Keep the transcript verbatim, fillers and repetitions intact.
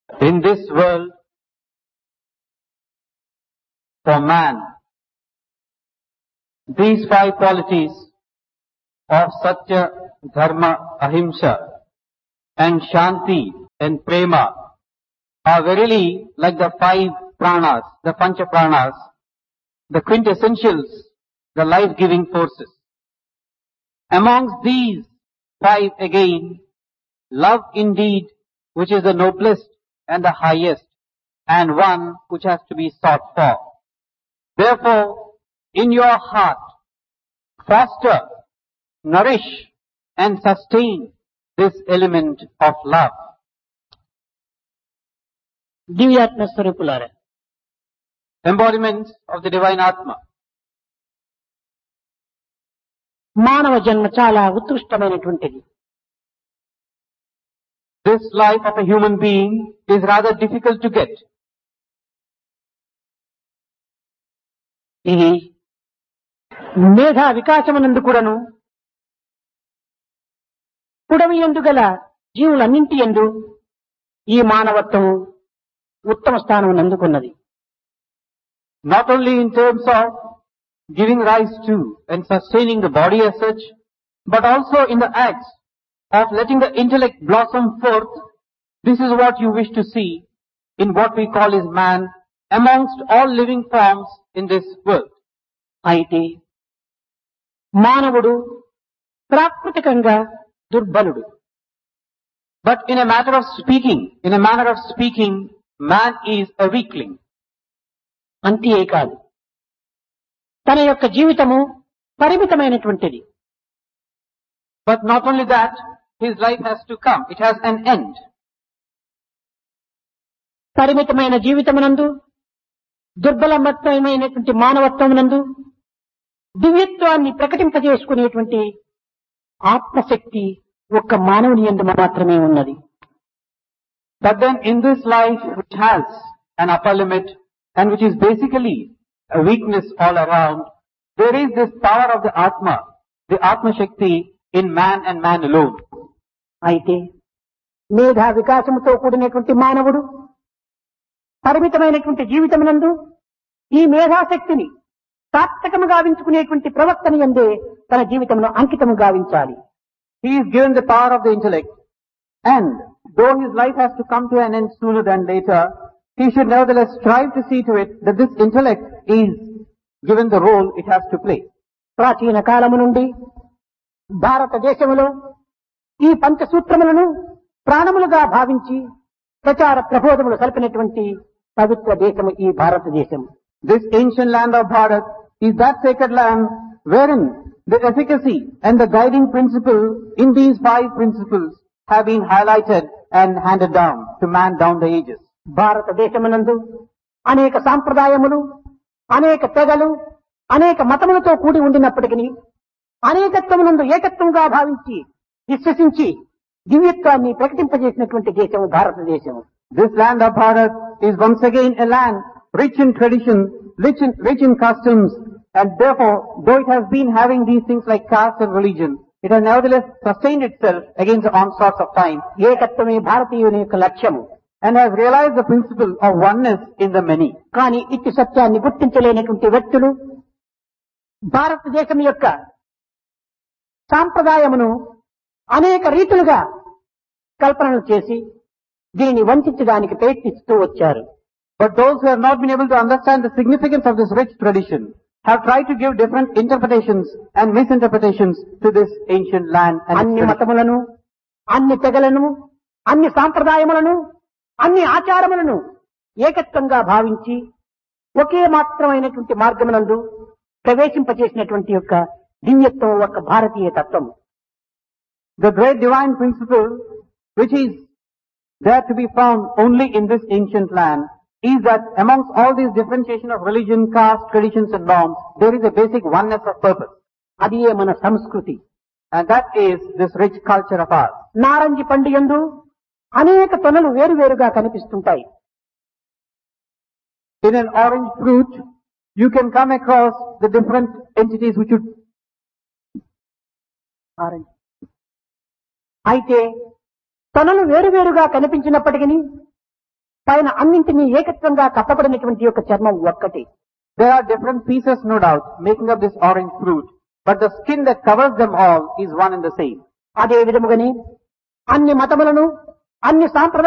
In this world, for man, these five qualities of Satya, Dharma, Ahimsa and Shanti and Prema are verily like the five pranas, the pancha pranas, the quintessentials, the life-giving forces. Amongst these five again, love indeed, which is the noblest and the highest, and one which has to be sought for. Therefore, in your heart, foster, nourish, and sustain this element of love. దివ్యాత్మ స్వరూపులారా, Embodiments of the divine Atma. మానవ జన్మ చాలా ఉత్కృష్టమైనటువంటిది. This life of a human being is rather difficult to get. ఇది మేధా వికాసమునందు కూడాను పుడమి యందు గల జీవులన్నింటి యందు ఈ మానవత్వం ఉత్తమ స్థానం అందుకున్నది. Not only in terms of giving rise to and sustaining the body as such, but also in the acts of letting the intellect blossom forth. This is what you wish to see in what we call as man amongst all living forms in this world. అయితే మానవుడు ప్రాకృతికంగా దుర్బలుడు. But in a matter of speaking, in a manner of speaking, man is a weakling. అంతే కాదు, తన యొక్క జీవితము పరిమితమైనటువంటిది. But not only that, his life has to come. It has an end. పరిమితమైన జీవితమునందు దుర్బలమైనటువంటి మానవత్వమునందు దివ్యత్వాన్ని ప్రకటింపజేసుకునేటువంటి ఆత్మశక్తి ఒక్క మానవుని యందు మాత్రమే ఉన్నది. But then in this life which has an upper limit and which is basically a weakness all around, there is this power of the Atma, the Atma Shakti in man and man alone. అయితే మేధా వికాసముతో కూడినటువంటి మానవుడు పరిమితమైనటువంటి జీవితమునందు ఈ మేధాశక్తిని సార్థకము గావించుకునేటువంటి ప్రవర్తన యందే తన జీవితమును అంకితము గావించాలి. He is given the power of the intellect, and though his life has to come to an end sooner than later, he should nevertheless strive to see to it that this intellect is given the role it has to play. ప్రాచీన కాలము నుండి భారతదేశములో ఈ పంచసూత్రములను ప్రాణములుగా భావించి ప్రచార ప్రబోధములు సల్పినటువంటి పవిత్ర దేశము ఈ భారతదేశం. This ancient land of Bharat is that sacred land wherein the efficacy and the guiding principle in these five principles have been highlighted and handed down to man down the ages. భారతదేశమునందు అనేక సాంప్రదాయములు, అనేక తెగలు, అనేక మతములతో కూడి ఉండినప్పటికీ అనేకత్వమునందు ఏకత్వంగా భావించి విశ్వసించి దివ్యత్వాన్ని ప్రకటింపజేసినటువంటి దేశము భారతదేశము. This land of Bharat is once again a land rich in tradition, rich in, rich in customs, and therefore, though it has been having these things like caste and religion, it has nevertheless sustained itself against the onslaughts of time. ఏకత్వమే భారతీయుని యొక్క లక్ష్యము. And has realized the principle of oneness in the many. కానీ ఇట్టి సత్యాన్ని గుర్తించలేనటువంటి వ్యక్తులు భారతదేశం యొక్క సాంప్రదాయమును అనేక రీతులుగా కల్పనలు చేసి దీనిని వంచడానికి ప్రయత్నిస్తూ వచ్చారు. But those who have not been able to understand the significance of this rich tradition have tried to give different interpretations and misinterpretations to this ancient land and its అన్ని tradition. మతములను, అన్ని తెగలను, అన్ని సాంప్రదాయములను, అన్ని ఆచారములను ఏకత్వంగా భావించి ఒకే మాత్రమైనటువంటి మార్గమునందు ప్రవేశింపచేసినటువంటి యొక్క దివ్యత్వం ఒక భారతీయ తత్వం. The great divine principle which is there to be found only in this ancient land is that amongst all these differentiation of religion, caste, traditions and norms, there is a basic oneness of purpose. అది మన సంస్కృతి. And that is this rich culture of ours. నారంజి పండు యందు అనేక తొనలు వేరువేరుగా కనిపిస్తుంటాయి. In an orange fruit, you can come across the different entities which would... orange అయితే తొనలు వేరువేరుగా కనిపించినప్పటికీ పైన అన్నింటినీ ఏకత్వంగా కప్పబడినటువంటి యొక్క చర్మం ఒక్కటి. There are different pieces, no doubt, making up this orange fruit, but the skin that covers them all is one and the same. అదే విధముగానే అన్ని మతములను అన్ని సాంప్రదాయ